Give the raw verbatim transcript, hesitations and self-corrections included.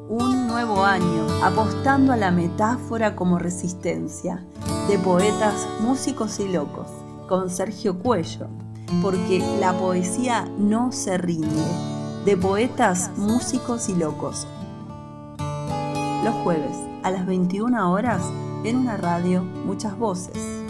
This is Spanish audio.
Un nuevo año, apostando a la metáfora como resistencia, de poetas, músicos y locos, con Sergio Cuello, porque la poesía no se rinde, de poetas, músicos y locos. Los jueves, a las veintiuna horas, en una radio, muchas voces.